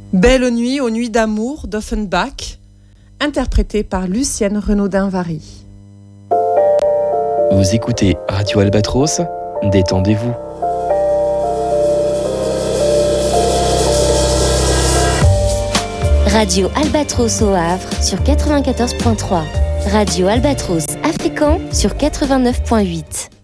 Belle nuit aux nuits d'amour d'Offenbach, interprété par Lucienne Renaudin-Vary. Vous écoutez Radio Albatros, détendez-vous. Radio Albatros au Havre sur 94.3. Radio Albatros à Fécamp sur 89.8.